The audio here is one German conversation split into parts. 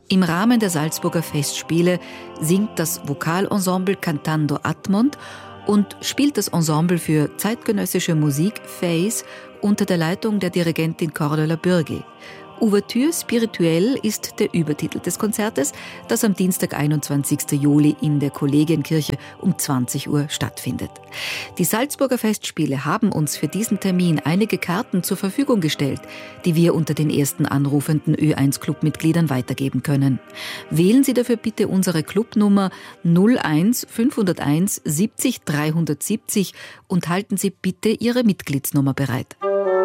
Im Rahmen der Salzburger Festspiele singt das Vokalensemble Cantando Admont und spielt das Ensemble für zeitgenössische Musik Phase unter der Leitung der Dirigentin Cordula Bürgi. Ouverture spirituelle ist der Übertitel des Konzertes, das am Dienstag, 21. Juli in der Kollegienkirche um 20 Uhr stattfindet. Die Salzburger Festspiele haben uns für diesen Termin einige Karten zur Verfügung gestellt, die wir unter den ersten anrufenden Ö1-Clubmitgliedern weitergeben können. Wählen Sie dafür bitte unsere Clubnummer 01 501 70 370 und halten Sie bitte Ihre Mitgliedsnummer bereit.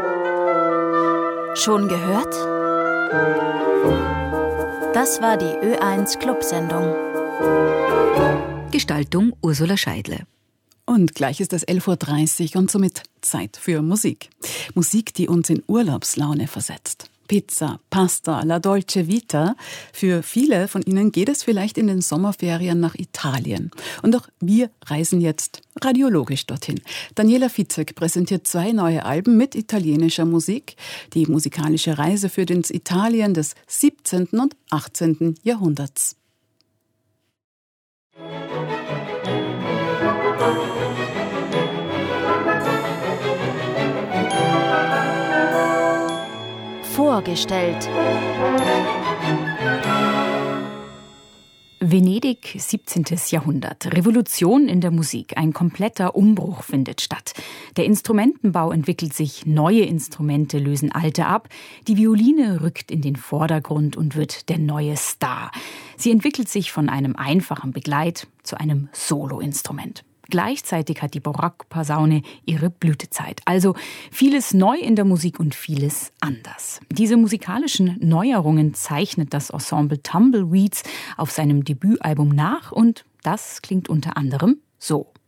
Schon gehört? Das war die Ö1 Clubsendung. Gestaltung Ursula Scheidle. Und gleich ist es 11.30 Uhr und somit Zeit für Musik. Musik, die uns in Urlaubslaune versetzt. Pizza, Pasta, la dolce vita. Für viele von Ihnen geht es vielleicht in den Sommerferien nach Italien. Und auch wir reisen jetzt radiologisch dorthin. Daniela Fitzek präsentiert 2 neue Alben mit italienischer Musik. Die musikalische Reise führt ins Italien des 17. und 18. Jahrhunderts. Vorgestellt. Venedig, 17. Jahrhundert. Revolution in der Musik. Ein kompletter Umbruch findet statt. Der Instrumentenbau entwickelt sich, neue Instrumente lösen alte ab. Die Violine rückt in den Vordergrund und wird der neue Star. Sie entwickelt sich von einem einfachen Begleit zu einem Soloinstrument. Gleichzeitig hat die Barockposaune ihre Blütezeit. Also vieles neu in der Musik und vieles anders. Diese musikalischen Neuerungen zeichnet das Ensemble Tumbleweeds auf seinem Debütalbum nach und das klingt unter anderem so.